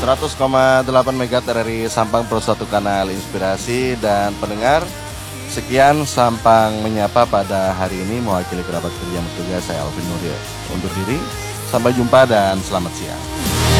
100,8 MHz dari Sampang Pro 1 kanal Inspirasi. Dan pendengar, sekian Sampang Menyapa pada hari ini. Mewakili kerabat kerja bertugas, saya Alvin Nuril undur diri. Sampai jumpa dan selamat siang.